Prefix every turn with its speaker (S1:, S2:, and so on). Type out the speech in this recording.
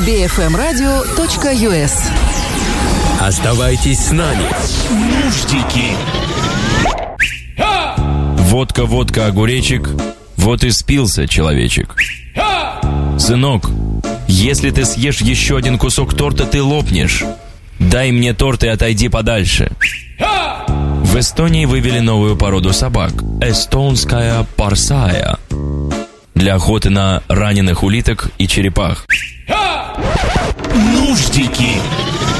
S1: bfmradio.us.
S2: Оставайтесь с нами. Нуждики.
S3: Водка, водка, огуречек. Вот и спился человечек. Сынок, если ты съешь еще один кусок торта, ты лопнешь. Дай мне торт и отойди подальше. В Эстонии вывели новую породу собак – эстонская парсая, для охоты на раненых улиток и черепах.
S2: Нуждики.